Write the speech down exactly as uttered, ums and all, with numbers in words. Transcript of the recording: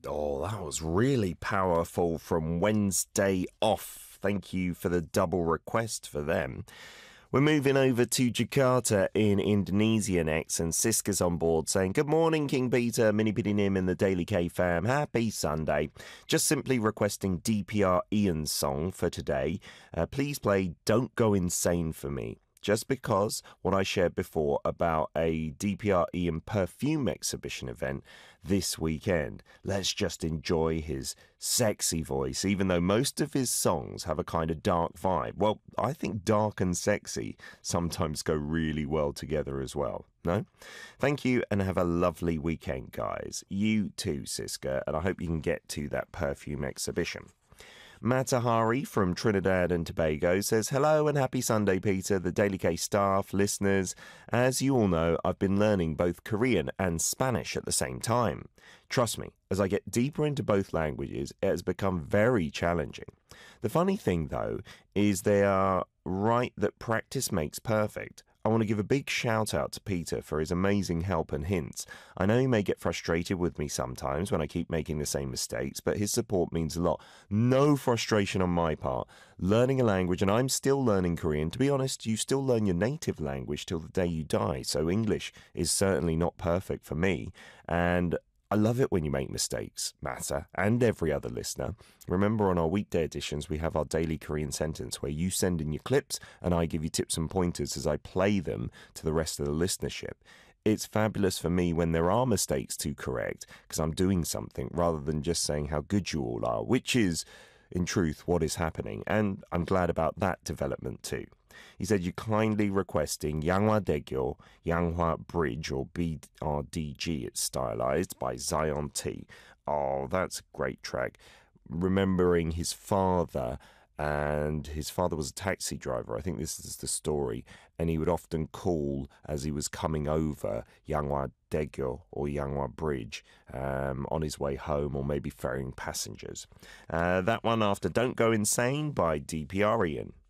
Oh, that was really powerful from Wednesday Off. Thank you for the double request for them. We're moving over to Jakarta in Indonesia next, and Siska's on board saying, "Good morning, King Peter, Mini Piddy Nim and the Daily K fam. Happy Sunday. Just simply requesting D P R Ian's song for today. Uh, please play Don't Go Insane for me. Just because what I shared before about a D P R Ian perfume exhibition event this weekend. Let's just enjoy his sexy voice, even though most of his songs have a kind of dark vibe. Well, I think dark and sexy sometimes go really well together as well. No? Thank you and have a lovely weekend, guys. You too, Siska, and I hope you can get to that perfume exhibition." Matahari from Trinidad and Tobago says, "Hello and happy Sunday, Peter, the Daily K staff, listeners. As you all know, I've been learning both Korean and Spanish at the same time. Trust me, as I get deeper into both languages, it has become very challenging. The funny thing, though, is they are right that practice makes perfect. I want to give a big shout out to Peter for his amazing help and hints. I know he may get frustrated with me sometimes when I keep making the same mistakes, but his support means a lot. No frustration on my part. Learning a language, and I'm still learning Korean. To be honest, you still learn your native language till the day you die, so English is certainly not perfect for me. And I love it when you make mistakes, Mata, and every other listener. Remember, on our weekday editions, we have our daily Korean sentence where you send in your clips and I give you tips and pointers as I play them to the rest of the listenership. It's fabulous for me when there are mistakes to correct because I'm doing something rather than just saying how good you all are, which is, in truth, what is happening. And I'm glad about that development too. He said, "You're kindly requesting Yanghwa Daegyo, Yanghwa Bridge, or B R D G, it's stylized, by Zion T." Oh, that's a great track. Remembering his father, and his father was a taxi driver. I think this is the story. And he would often call as he was coming over Yanghwa Daegyo or Yanghwa Bridge um, on his way home, or maybe ferrying passengers. Uh, that one after Don't Go Insane by D P R Ian.